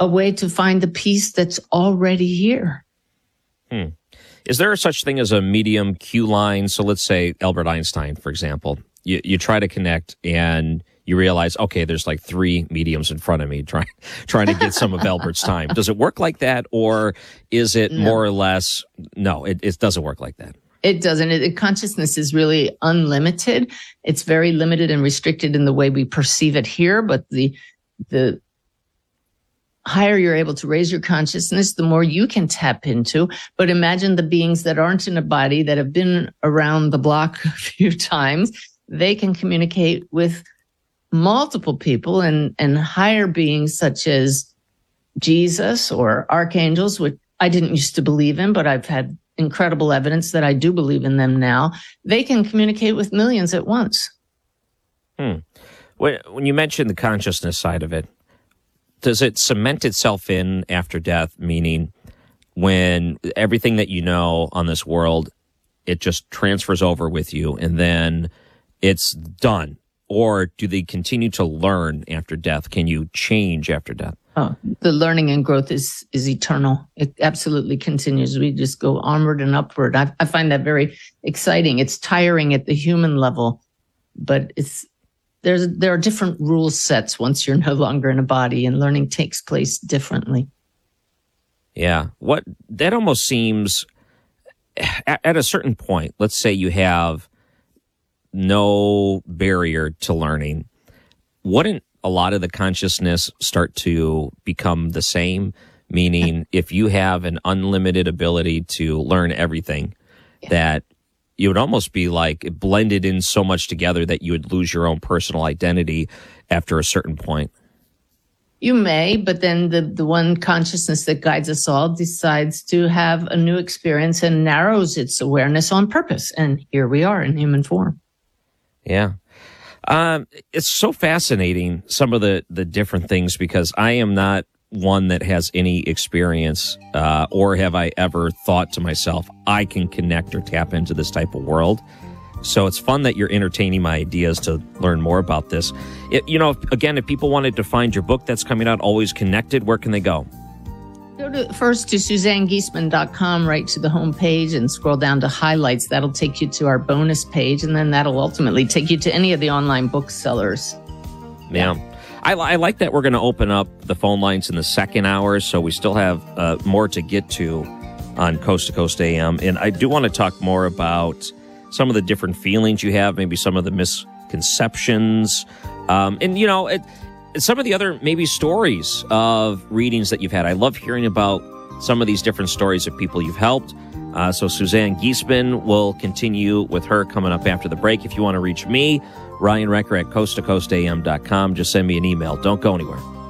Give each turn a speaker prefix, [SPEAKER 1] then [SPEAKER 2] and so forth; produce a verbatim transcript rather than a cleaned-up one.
[SPEAKER 1] a way to find the peace that's already here.
[SPEAKER 2] Hmm. Is there such thing as a medium Q line? So let's say Albert Einstein, for example, you, you try to connect and you realize, okay, there's like three mediums in front of me trying trying to get some of Albert's time. Does it work like that, or is it
[SPEAKER 1] No.
[SPEAKER 2] more or less? No, it, it doesn't work like that.
[SPEAKER 1] It doesn't. It, it- consciousness is really unlimited. It's very limited and restricted in the way we perceive it here, but the the higher you're able to raise your consciousness, the more you can tap into. But imagine the beings that aren't in a body, that have been around the block a few times. They can communicate with multiple people, and, and higher beings such as Jesus or archangels, which I didn't used to believe in, but I've had incredible evidence that I do believe in them now. They can communicate with millions at once.
[SPEAKER 2] Hmm. When, when you mention the consciousness side of it, does it cement itself in after death, meaning when everything that you know on this world, it just transfers over with you and then it's done? Or do they continue to learn after death? Can you change after death?
[SPEAKER 1] Oh, the learning and growth is is eternal. It absolutely continues. We just go onward and upward. I, I find that very exciting. It's tiring at the human level, but it's there's there are different rule sets once you're no longer in a body, and learning takes place differently.
[SPEAKER 2] Yeah. What that almost seems at, at a certain point, let's say you have no barrier to learning, wouldn't a lot of the consciousness start to become the same? Meaning, if you have an unlimited ability to learn everything, yeah. that you would almost be like blended in so much together that you would lose your own personal identity after a certain point.
[SPEAKER 1] You may, but then the, the one consciousness that guides us all decides to have a new experience and narrows its awareness on purpose. And here we are in human form.
[SPEAKER 2] Yeah. Um, it's so fascinating, some of the, the different things, because I am not one that has any experience, uh, or have I ever thought to myself, I can connect or tap into this type of world. So it's fun that you're entertaining my ideas to learn more about this. It, you know, again, if people wanted to find your book that's coming out, Always Connected, where can they go?
[SPEAKER 1] Go to, first to Suzanne Giesemann dot com, right to the home page, and scroll down to highlights. That'll take you to our bonus page, and then that'll ultimately take you to any of the online booksellers.
[SPEAKER 2] Yeah. I, I like that we're going to open up the phone lines in the second hour, so we still have uh, more to get to on Coast to Coast A M. And I do want to talk more about some of the different feelings you have, maybe some of the misconceptions, um, and, you know, it, some of the other maybe stories of readings that you've had. I love hearing about some of these different stories of people you've helped. Uh, so Suzanne Giesemann, will continue with her coming up after the break. If you want to reach me, Ryan Recker at coast to coast a m dot com. Just send me an email. Don't go anywhere.